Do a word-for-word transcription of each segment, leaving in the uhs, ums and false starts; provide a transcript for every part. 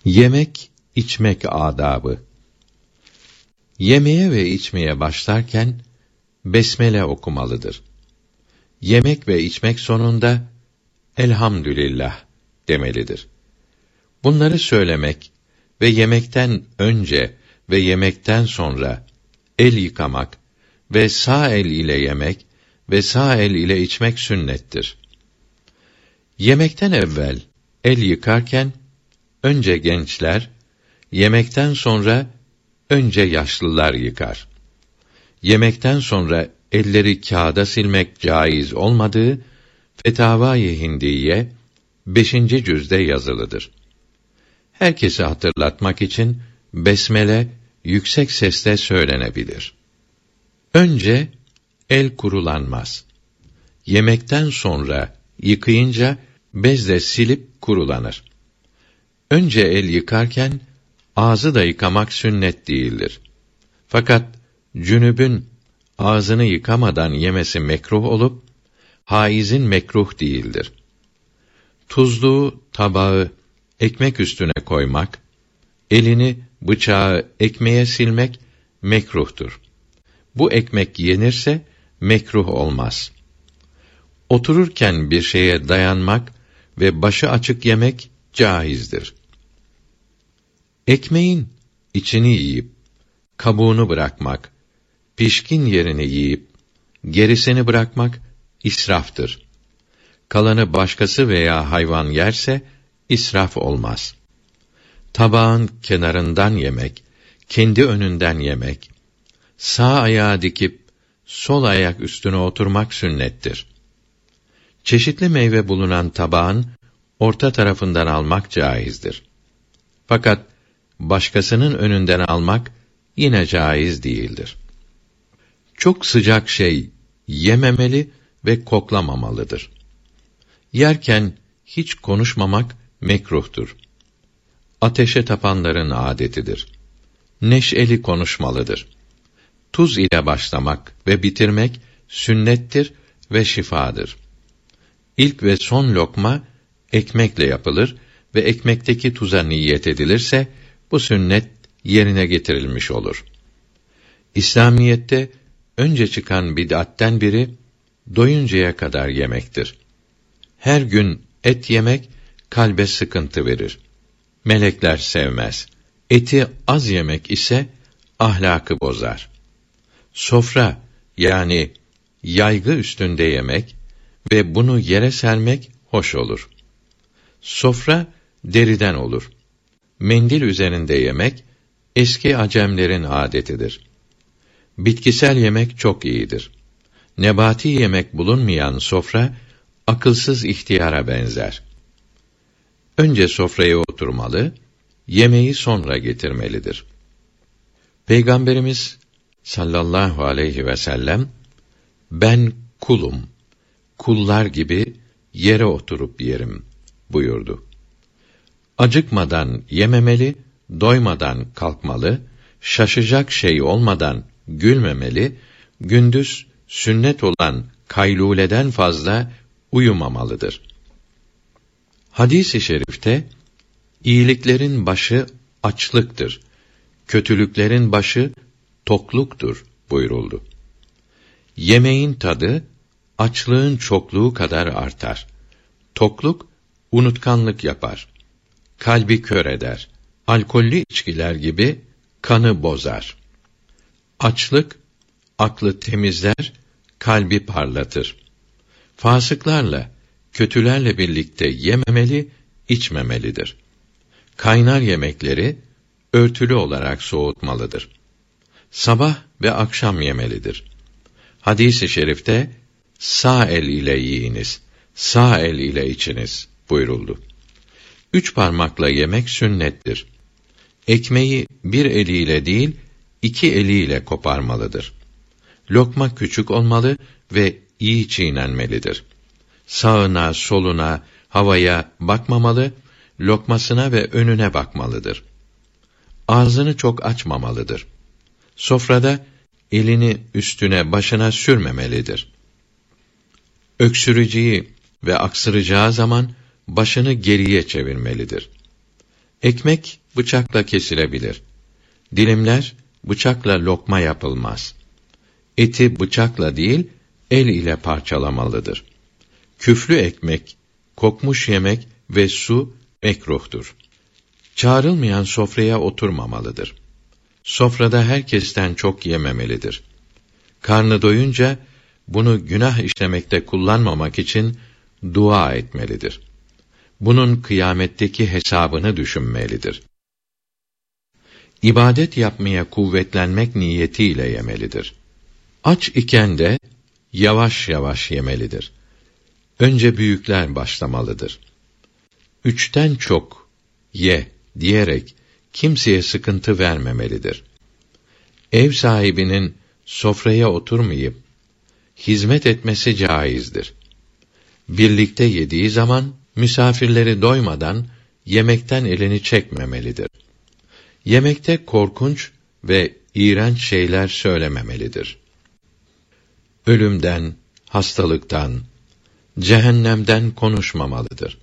Yemek, içmek adabı. Yemeye ve içmeye başlarken besmele okumalıdır. Yemek ve içmek sonunda elhamdülillah demelidir. Bunları söylemek ve yemekten önce ve yemekten sonra el yıkamak ve sağ el ile yemek ve sağ el ile içmek sünnettir. Yemekten evvel el yıkarken önce gençler, yemekten sonra önce yaşlılar yıkar. Yemekten sonra elleri kağıda silmek caiz olmadığı Fetavâ-i Hindiye beşinci cüzde yazılıdır. Herkese hatırlatmak için besmele yüksek sesle söylenebilir. Önce el kurulanmaz. Yemekten sonra yıkayınca bezle silip kurulanır. Önce el yıkarken ağzı da yıkamak sünnet değildir. Fakat cünübün ağzını yıkamadan yemesi mekruh olup haizin mekruh değildir. Tuzluğu, tabağı ekmek üstüne koymak, elini, bıçağı ekmeğe silmek mekruhtur. Bu ekmek yenirse mekruh olmaz. Otururken bir şeye dayanmak ve başı açık yemek caizdir. Ekmeğin içini yiyip kabuğunu bırakmak, pişkin yerini yiyip gerisini bırakmak israftır. Kalanı başkası veya hayvan yerse israf olmaz. Tabağın kenarından yemek, kendi önünden yemek, sağ ayağı dikip sol ayak üstüne oturmak sünnettir. Çeşitli meyve bulunan tabağın orta tarafından almak caizdir. Fakat başkasının önünden almak yine caiz değildir. Çok sıcak şey yememeli ve koklamamalıdır. Yerken hiç konuşmamak mekruhtur. Ateşe tapanların adetidir. Neşeli konuşmalıdır. Tuz ile başlamak ve bitirmek sünnettir ve şifadır. İlk ve son lokma ekmekle yapılır ve ekmekteki tuza niyet edilirse bu sünnet yerine getirilmiş olur. İslamiyette önce çıkan bid'atten biri doyuncaya kadar yemektir. Her gün et yemek kalbe sıkıntı verir. Melekler sevmez. Eti az yemek ise ahlakı bozar. Sofra yani yaygı üstünde yemek ve bunu yere sermek hoş olur. Sofra deriden olur. Mendil üzerinde yemek eski Acemlerin adetidir. Bitkisel yemek çok iyidir. Nebati yemek bulunmayan sofra akılsız ihtiyara benzer. Önce sofraya oturmalı, yemeği sonra getirmelidir. Peygamberimiz sallallahu aleyhi ve sellem ben kulum, kullar gibi yere oturup yerim buyurdu. Acıkmadan yememeli, doymadan kalkmalı, şaşacak şey olmadan gülmemeli, gündüz sünnet olan kayluleden fazla uyumamalıdır. Hadis-i şerifte iyiliklerin başı açlıktır, kötülüklerin başı tokluktur buyuruldu. Yemeğin tadı açlığın çokluğu kadar artar. Tokluk unutkanlık yapar. Kalbi kör eder. Alkollü içkiler gibi kanı bozar. Açlık aklı temizler, kalbi parlatır. Fasıklarla, kötülerle birlikte yememeli, içmemelidir. Kaynar yemekleri örtülü olarak soğutmalıdır. Sabah ve akşam yemelidir. Hadis-i şerifte sağ el ile yiyiniz, sağ el ile içiniz buyuruldu. Üç parmakla yemek sünnettir. Ekmeği bir eliyle değil, iki eliyle koparmalıdır. Lokma küçük olmalı ve iyi çiğnenmelidir. Sağına, soluna, havaya bakmamalı, lokmasına ve önüne bakmalıdır. Ağzını çok açmamalıdır. Sofrada elini üstüne, başına sürmemelidir. Öksüreceği ve aksıracağı zaman başını geriye çevirmelidir. Ekmek bıçakla kesilebilir. Dilimler bıçakla lokma yapılmaz. Eti bıçakla değil, el ile parçalamalıdır. Küflü ekmek, kokmuş yemek ve su mekruhtur. Çağrılmayan sofraya oturmamalıdır. Sofrada herkesten çok yememelidir. Karnı doyunca bunu günah işlemekte kullanmamak için dua etmelidir. Bunun kıyametteki hesabını düşünmelidir. İbadet yapmaya kuvvetlenmek niyetiyle yemelidir. Aç iken de yavaş yavaş yemelidir. Önce büyükler başlamalıdır. Üçten çok ye diyerek kimseye sıkıntı vermemelidir. Ev sahibinin sofraya oturmayıp hizmet etmesi caizdir. Birlikte yediği zaman misafirleri doymadan yemekten elini çekmemelidir. Yemekte korkunç ve iğrenç şeyler söylememelidir. Ölümden, hastalıktan, cehennemden konuşmamalıdır.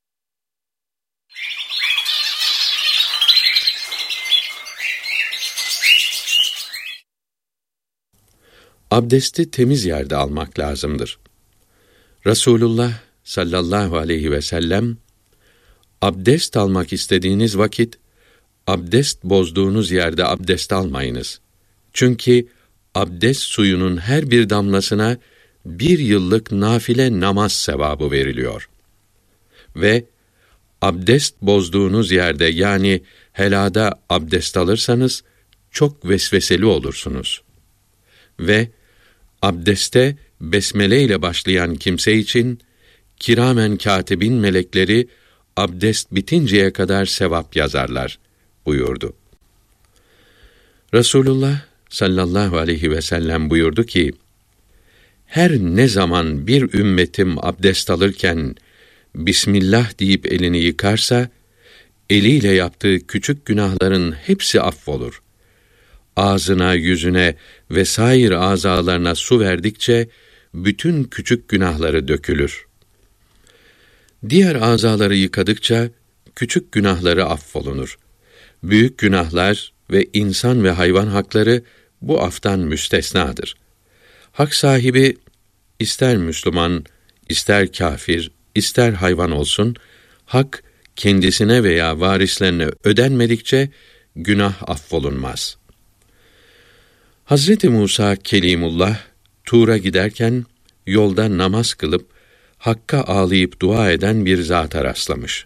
Abdesti temiz yerde almak lazımdır. Resulullah sallallahu aleyhi ve sellem, abdest almak istediğiniz vakit, abdest bozduğunuz yerde abdest almayınız. Çünkü abdest suyunun her bir damlasına bir yıllık nafile namaz sevabı veriliyor. Ve abdest bozduğunuz yerde, yani helada abdest alırsanız çok vesveseli olursunuz. Ve abdeste besmele ile başlayan kimse için kiramen katibin melekleri abdest bitinceye kadar sevap yazarlar buyurdu. Resulullah sallallahu aleyhi ve sellem buyurdu ki, her ne zaman bir ümmetim abdest alırken Bismillah deyip elini yıkarsa, eliyle yaptığı küçük günahların hepsi affolur. Ağzına, yüzüne ve sair azalarına su verdikçe bütün küçük günahları dökülür. Diğer azaları yıkadıkça küçük günahları affolunur. Büyük günahlar ve insan ve hayvan hakları bu aftan müstesnadır. Hak sahibi ister Müslüman, ister kafir, ister hayvan olsun, hak kendisine veya varislerine ödenmedikçe günah affolunmaz. Hazreti Musa Kelimullah Tur'a giderken yolda namaz kılıp Hakk'a ağlayıp dua eden bir zata rastlamış.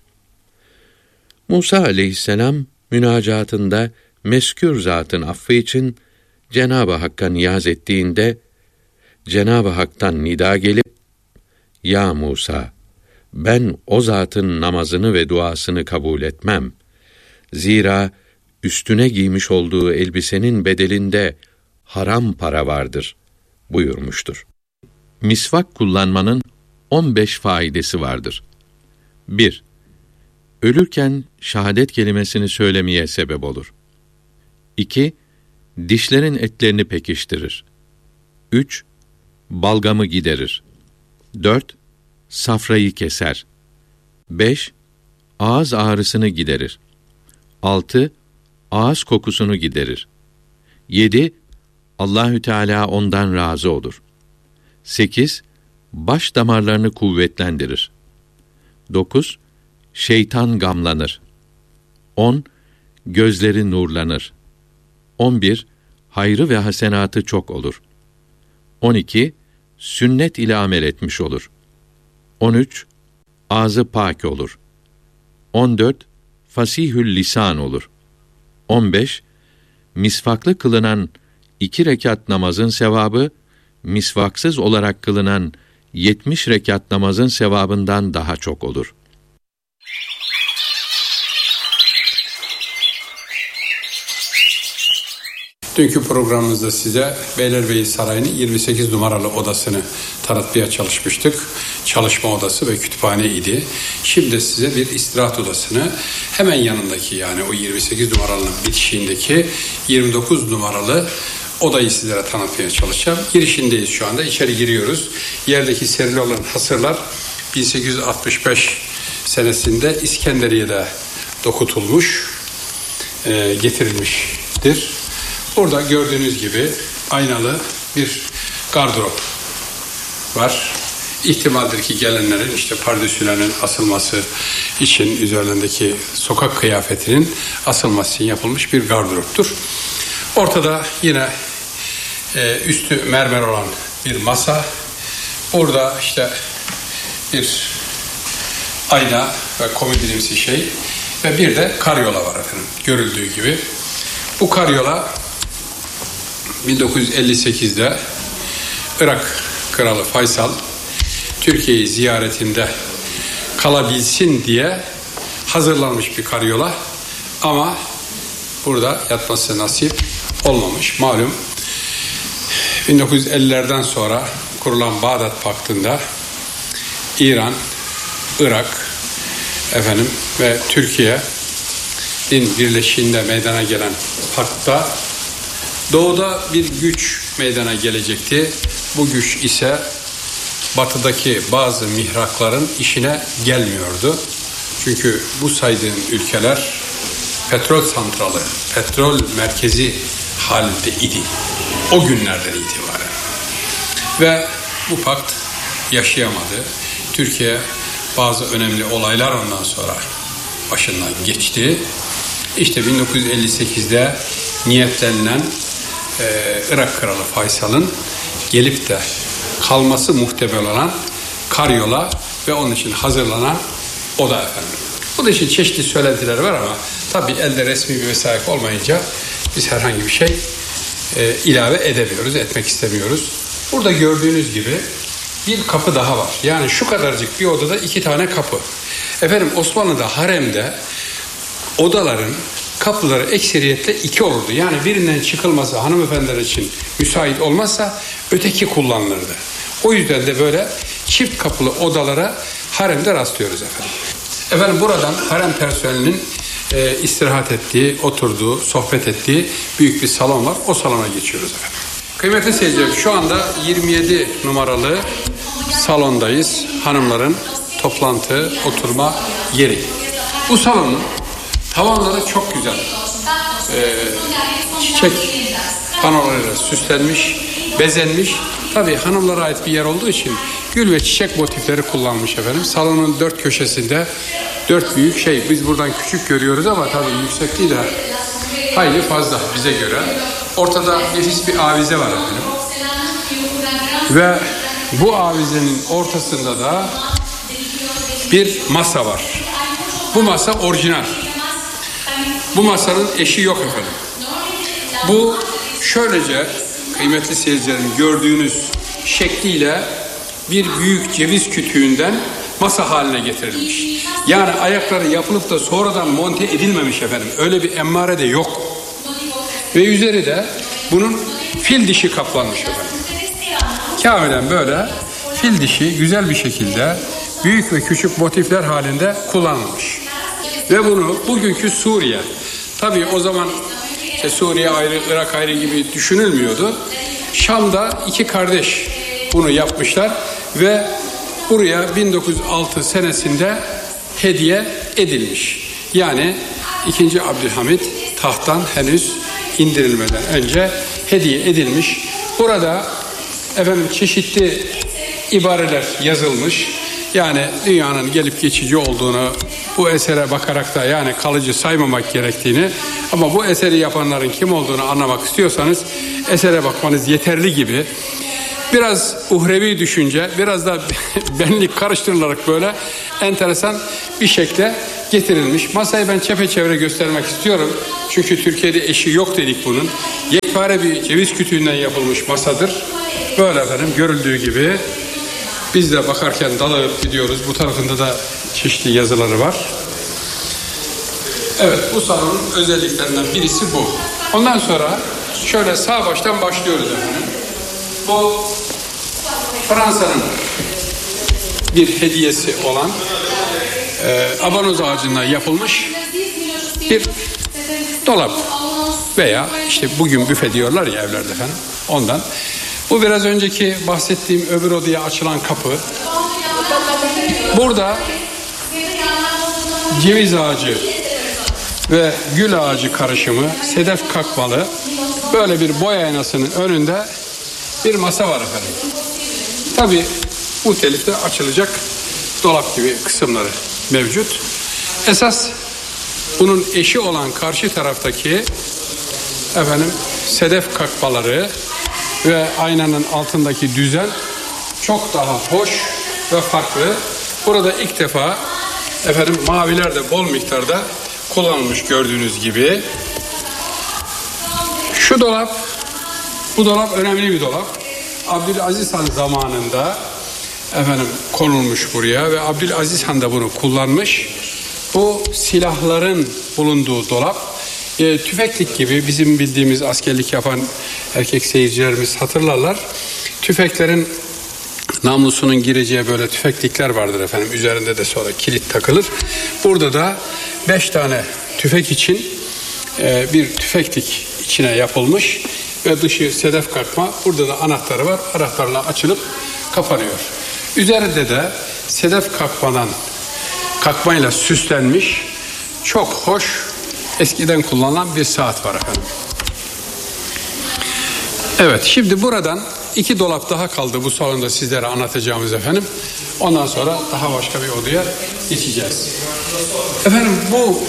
Musa aleyhisselam münacatında meskûr zatın affı için Cenab-ı Hakk'a niyaz ettiğinde Cenab-ı Hak'tan nida gelip, "Ya Musa, ben o zatın namazını ve duasını kabul etmem. Zira üstüne giymiş olduğu elbisenin bedelinde haram para vardır" buyurmuştur. Misvak kullanmanın on beş faidesi vardır. bir. Ölürken şahadet kelimesini söylemeye sebep olur. iki. Dişlerin etlerini pekiştirir. üç. Balgamı giderir. dört. Safrayı keser. beş. Ağız ağrısını giderir. altı. Ağız kokusunu giderir. yedi. Allahü Teala ondan razı olur. sekiz. Baş damarlarını kuvvetlendirir. dokuz. Şeytan gamlanır. on. Gözleri nurlanır. on bir. Hayrı ve hasenatı çok olur. on iki. Sünnet ile amel etmiş olur. on üç. Ağzı pak olur. on dört. Fasihül lisan olur. on beş. Misvaklı kılınan iki rekat namazın sevabı, misvaksız olarak kılınan yetmiş rekat namazın sevabından daha çok olur. Dünkü programımızda size Beylerbeyi Sarayı'nın yirmi sekiz numaralı odasını tanıtmaya çalışmıştık. Çalışma odası ve kütüphane idi. Şimdi size bir istirahat odasını, hemen yanındaki, yani o yirmi sekiz numaralının bitişiğindeki yirmi dokuz numaralı odayı sizlere tanıtmaya çalışacağım. Girişindeyiz şu anda. İçeri giriyoruz. Yerdeki serili olan hasırlar bin sekiz yüz altmış beş senesinde İskenderiye'de dokutulmuş, e, getirilmiştir. Burada gördüğünüz gibi aynalı bir gardırop var. İhtimaldir ki gelenlerin işte pardösülerinin asılması için üzerlerindeki sokak kıyafetinin asılması için yapılmış bir gardıroptur. Ortada yine e, üstü mermer olan bir masa. Burada işte bir ayna ve komodinimsi şey ve bir de karyola var efendim. Görüldüğü gibi. Bu karyola bin dokuz yüz elli sekizde Irak Kralı Faysal Türkiye'yi ziyaretinde kalabilsin diye hazırlanmış bir karyola ama burada yatması nasip olmamış. Malum bin dokuz yüz ellilerden sonra kurulan Bağdat Paktı'nda İran, Irak efendim ve Türkiye'nin birleşiğinde meydana gelen paktta doğuda bir güç meydana gelecekti. Bu güç ise batıdaki bazı mihrakların işine gelmiyordu. Çünkü bu saydığım ülkeler petrol santralı, petrol merkezi halinde idi. O günlerden itibaren. Ve bu pakt yaşayamadı. Türkiye bazı önemli olaylar ondan sonra başından geçti. İşte bin dokuz yüz elli sekizde niyetlenilen e, Irak Kralı Faysal'ın gelip de kalması muhtemel olan karyola ve onun için hazırlanan oda efendim. Bu da için çeşitli söylentiler var ama tabii elde resmi bir vesayet olmayınca biz herhangi bir şey e, ilave edemiyoruz, etmek istemiyoruz. Burada gördüğünüz gibi bir kapı daha var. Yani şu kadarcık bir odada iki tane kapı. Efendim Osmanlı'da haremde odaların kapıları ekseriyetle iki olurdu. Yani birinden çıkılması hanımefendiler için müsait olmazsa öteki kullanılırdı. O yüzden de böyle çift kapılı odalara haremde rastlıyoruz efendim. Efendim buradan harem personelinin e, istirahat ettiği, oturduğu, sohbet ettiği büyük bir salon var. O salona geçiyoruz efendim. Kıymetli seyirciler, şu anda yirmi yedi numaralı salondayız. Hanımların toplantı, oturma yeri. Bu salonun tavanları çok güzel. Ee, çiçek panolarıyla süslenmiş, bezenmiş. Tabii hanımlara ait bir yer olduğu için gül ve çiçek motifleri kullanmış efendim. Salonun dört köşesinde dört büyük şey. Biz buradan küçük görüyoruz ama tabii yüksekliği de hayli fazla bize göre. Ortada nefis bir avize var efendim. Ve bu avizenin ortasında da bir masa var. Bu masa orijinal. Bu masanın eşi yok efendim. Bu şöylece kıymetli seyircilerim gördüğünüz şekliyle bir büyük ceviz kütüğünden masa haline getirilmiş. Yani ayakları yapılıp da sonradan monte edilmemiş efendim. Öyle bir emmare de yok. Ve üzeri de bunun fil dişi kaplanmış efendim. Kâmelen böyle fil dişi güzel bir şekilde büyük ve küçük motifler halinde kullanılmış. Ve bunu bugünkü Suriye, tabii o zaman işte Suriye ayrı, Irak ayrı gibi düşünülmüyordu. Şam'da iki kardeş bunu yapmışlar ve buraya bin dokuz yüz altı senesinde hediye edilmiş. Yani ikinci. Abdülhamit tahttan henüz indirilmeden önce hediye edilmiş. Burada efendim çeşitli ibareler yazılmış. Yani dünyanın gelip geçici olduğunu bu esere bakarak da yani kalıcı saymamak gerektiğini ama bu eseri yapanların kim olduğunu anlamak istiyorsanız esere bakmanız yeterli gibi. Biraz uhrevi düşünce, biraz da benlik karıştırılarak böyle enteresan bir şekle getirilmiş. Masayı ben çepeçevre göstermek istiyorum. Çünkü Türkiye'de eşi yok dedik bunun. Yekpare bir ceviz kütüğünden yapılmış masadır. Böyle efendim görüldüğü gibi. Biz de bakarken dalıp gidiyoruz. Bu tarafında da çeşitli yazıları var. Evet, bu salonun özelliklerinden birisi bu. Ondan sonra şöyle sağ baştan başlıyoruz efendim. Bu Fransa'nın bir hediyesi olan e, abanoz ağacından yapılmış bir dolap veya işte bugün büfe diyorlar ya evlerde efendim. Ondan. Bu biraz önceki bahsettiğim öbür odaya açılan kapı. Burada ceviz ağacı ve gül ağacı karışımı, sedef kakmalı böyle bir boy aynasının önünde bir masa var efendim. Tabii bu telifte açılacak dolap gibi kısımları mevcut. Esas bunun eşi olan karşı taraftaki efendim sedef kakmaları ve aynanın altındaki düzen çok daha hoş ve farklı. Burada ilk defa efendim maviler de bol miktarda kullanılmış gördüğünüz gibi. Şu dolap, bu dolap önemli bir dolap. Abdülaziz Han zamanında efendim konulmuş buraya ve Abdülaziz Han da bunu kullanmış. Bu silahların bulunduğu dolap, e, tüfeklik gibi bizim bildiğimiz askerlik yapan erkek seyircilerimiz hatırlarlar. Tüfeklerin namlusunun gireceği böyle tüfeklikler vardır efendim. Üzerinde de sonra kilit takılır. Burada da beş tane tüfek için e, bir tüfeklik içine yapılmış ve dışı sedef kakma. Burada da anahtarı var. Anahtarla açılıp kapanıyor. Üzerinde de sedef kakmadan kakmayla süslenmiş çok hoş eskiden kullanılan bir saat var efendim. Evet, şimdi buradan iki dolap daha kaldı bu salonda sizlere anlatacağımız efendim. Ondan sonra daha başka bir odaya geçeceğiz. Efendim bu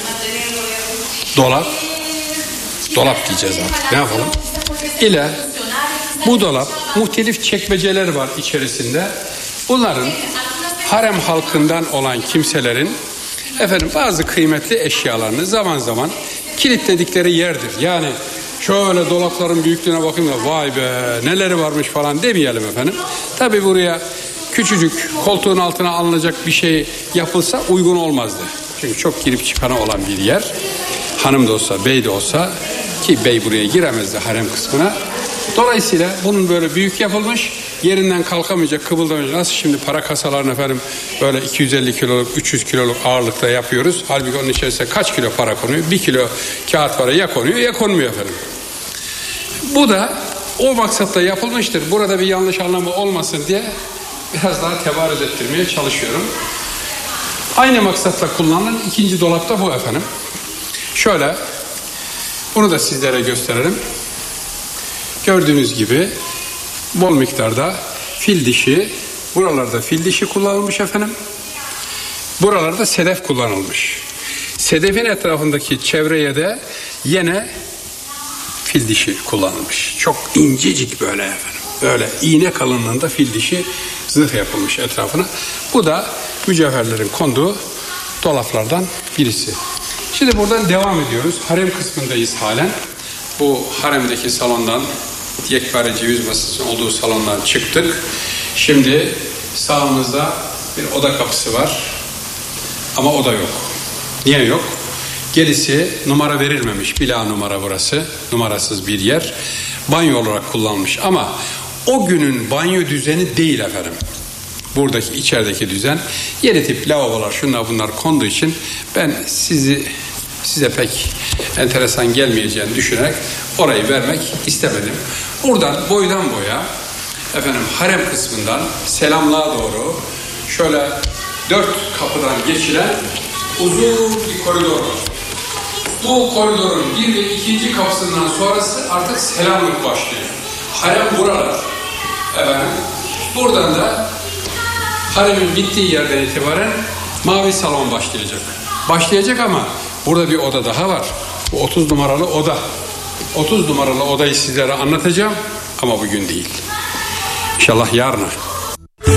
dolap, dolap diyeceğiz artık, ne yapalım? İle bu dolap muhtelif çekmeceler var içerisinde. Bunların harem halkından olan kimselerin efendim bazı kıymetli eşyalarını zaman zaman kilitledikleri yerdir. Yani şöyle dolapların büyüklüğüne bakın da vay be neleri varmış falan demeyelim efendim. Tabi buraya küçücük koltuğun altına alınacak bir şey yapılsa uygun olmazdı. Çünkü çok girip çıkanı olan bir yer. Hanım da olsa bey de olsa, ki bey buraya giremezdi harem kısmına. Dolayısıyla bunun böyle büyük yapılmış, yerinden kalkamayacak, kıvıldamayacak. Nasıl şimdi para kasalarını efendim böyle iki yüz elli kiloluk, üç yüz kiloluk ağırlıkta yapıyoruz. Halbuki onun içerisine kaç kilo para konuyor? Bir kilo kağıt para ya konuyor ya konmuyor efendim. Bu da o maksatla yapılmıştır. Burada bir yanlış anlamı olmasın diye biraz daha tebarüz ettirmeye çalışıyorum. Aynı maksatla kullanılan ikinci dolapta bu efendim. Şöyle bunu da sizlere gösterelim. Gördüğünüz gibi bol miktarda fil dişi, buralarda fil dişi kullanılmış efendim. Buralarda sedef kullanılmış. Sedefin etrafındaki çevreye de yine fil dişi kullanılmış. Çok incecik böyle efendim. Böyle iğne kalınlığında fil dişi zırh yapılmış etrafına. Bu da mücevherlerin konduğu dolaplardan birisi. Şimdi buradan devam ediyoruz. Harem kısmındayız halen. Bu haremdeki salondan, yekpare ceviz masasının olduğu salondan çıktık. Şimdi sağımızda bir oda kapısı var. Ama oda yok. Niye yok? Gerisi numara verilmemiş. Bila numara burası. Numarasız bir yer. Banyo olarak kullanılmış. Ama o günün banyo düzeni değil efendim. Buradaki içerideki düzen yeni tip lavabolar şunlar bunlar konduğu için ben sizi size pek enteresan gelmeyeceğini düşünerek orayı vermek istemedim. Buradan boydan boya efendim harem kısmından selamlığa doğru şöyle dört kapıdan geçilen uzun bir koridor var. Bu koridorun bir ve ikinci kapısından sonrası artık selamlık başlıyor. Harem buralar. Efendim, buradan da haremin bittiği yerden itibaren mavi salon başlayacak. Başlayacak ama burada bir oda daha var. Bu otuz numaralı oda. otuz numaralı odayı sizlere anlatacağım ama bugün değil. İnşallah yarın.